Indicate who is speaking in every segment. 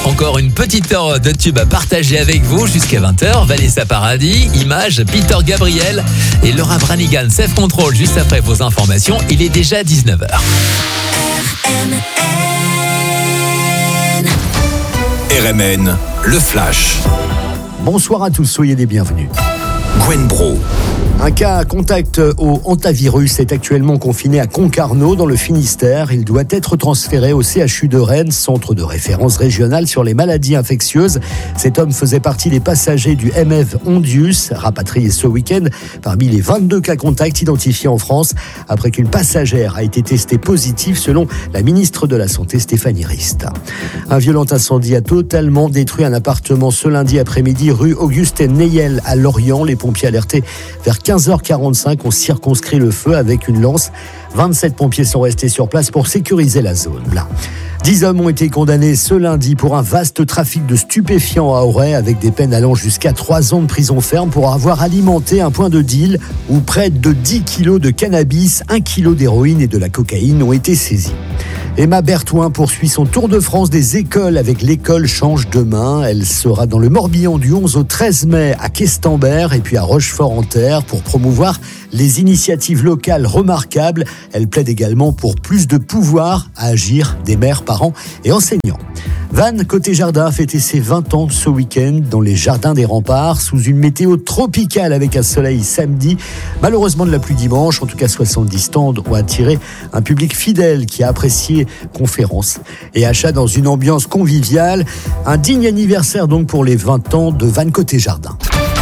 Speaker 1: Encore une petite heure de tube à partager avec vous jusqu'à 20h. Vanessa Paradis, Images, Peter Gabriel et Laura Branigan, Self Control. Juste après vos informations, il est déjà 19h.
Speaker 2: RMN, le Flash.
Speaker 3: Bonsoir à tous, soyez les bienvenus.
Speaker 2: Gwen Bro.
Speaker 3: Un cas contact au hantavirus est actuellement confiné à Concarneau dans le Finistère. Il doit être transféré au CHU de Rennes, centre de référence régional sur les maladies infectieuses. Cet homme faisait partie des passagers du MF Ondius, rapatrié ce week-end parmi les 22 cas contacts identifiés en France, après qu'une passagère a été testée positive selon la ministre de la Santé Stéphanie Rist. Un violent incendie a totalement détruit un appartement ce lundi après-midi rue Auguste Neyel à Lorient. Les pompiers alertés vers 15h45 ont circonscrit le feu avec une lance. 27 pompiers sont restés sur place pour sécuriser la zone. 10 hommes ont été condamnés ce lundi pour un vaste trafic de stupéfiants à Auray avec des peines allant jusqu'à 3 ans de prison ferme pour avoir alimenté un point de deal où près de 10 kilos de cannabis, 1 kilo d'héroïne et de la cocaïne ont été saisis. Emma Bertouin poursuit son tour de France des écoles avec l'école Change Demain. Elle sera dans le Morbihan du 11 au 13 mai à Questembert et puis à Rochefort-en-Terre pour promouvoir les initiatives locales remarquables. Elle plaide également pour plus de pouvoir à agir des maires, parents et enseignants. Van Côté Jardin a fêté ses 20 ans ce week-end dans les jardins des Remparts sous une météo tropicale avec un soleil samedi. Malheureusement de la pluie dimanche, en tout cas 70 stands ont attiré un public fidèle qui a apprécié conférences et achats dans une ambiance conviviale. Un digne anniversaire donc pour les 20 ans de Van Côté Jardin.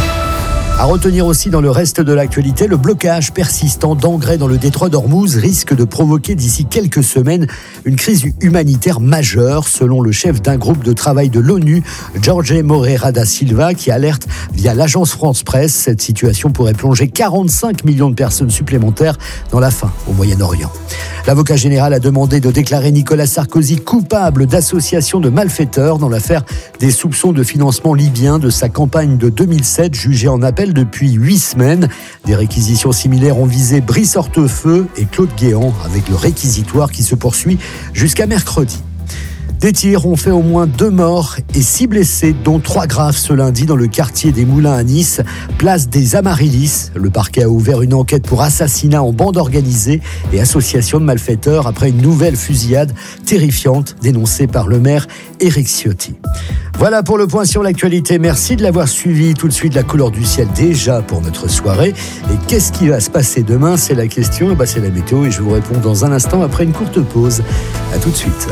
Speaker 3: À retenir aussi dans le reste de l'actualité, le blocage persistant d'engrais dans le détroit d'Ormuz risque de provoquer d'ici quelques semaines une crise humanitaire majeure, selon le chef d'un groupe de travail de l'ONU, Jorge Moreira da Silva, qui alerte via l'agence France Presse. Cette situation pourrait plonger 45 millions de personnes supplémentaires dans la faim au Moyen-Orient. L'avocat général a demandé de déclarer Nicolas Sarkozy coupable d'association de malfaiteurs dans l'affaire des soupçons de financement libyen de sa campagne de 2007, jugée en appel depuis 8 semaines. Des réquisitions similaires ont visé Brice Hortefeux et Claude Guéant, avec le réquisitoire qui se poursuit jusqu'à mercredi. Des tirs ont fait au moins 2 morts et 6 blessés, dont 3 graves ce lundi dans le quartier des Moulins à Nice, place des Amaryllis. Le parquet a ouvert une enquête pour assassinat en bande organisée et association de malfaiteurs après une nouvelle fusillade terrifiante dénoncée par le maire Éric Ciotti. Voilà pour le point sur l'actualité. Merci de l'avoir suivi. Tout de suite, la couleur du ciel déjà pour notre soirée. Et qu'est-ce qui va se passer demain? C'est la question. C'est la météo et je vous réponds dans un instant après une courte pause. À tout de suite.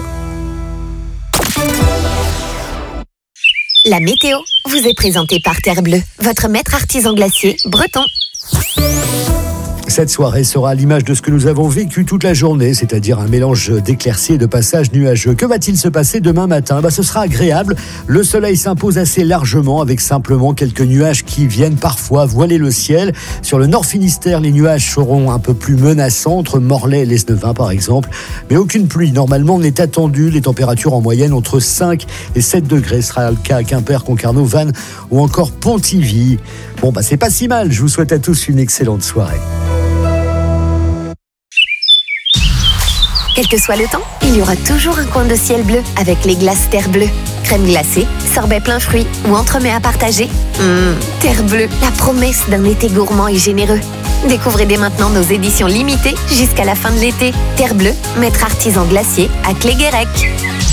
Speaker 4: La météo vous est présentée par Terre Bleue, votre maître artisan glacier breton.
Speaker 3: Cette soirée sera à l'image de ce que nous avons vécu toute la journée, c'est-à-dire un mélange d'éclaircies et de passages nuageux. Que va-t-il se passer demain matin? Ce sera agréable. Le soleil s'impose assez largement avec simplement quelques nuages qui viennent parfois voiler le ciel. Sur le Nord Finistère, les nuages seront un peu plus menaçants, entre Morlaix et Lesneven par exemple. Mais aucune pluie normalement n'est attendue. Les températures en moyenne entre 5 et 7 degrés. Ce sera le cas à Quimper, Concarneau, Vannes ou encore Pontivy. C'est pas si mal. Je vous souhaite à tous une excellente soirée.
Speaker 4: Quel que soit le temps, il y aura toujours un coin de ciel bleu avec les glaces Terre Bleue. Crème glacée, sorbet plein fruits ou entremets à partager. Terre Bleue, la promesse d'un été gourmand et généreux. Découvrez dès maintenant nos éditions limitées jusqu'à la fin de l'été. Terre Bleue, maître artisan glacier à Cléguérec.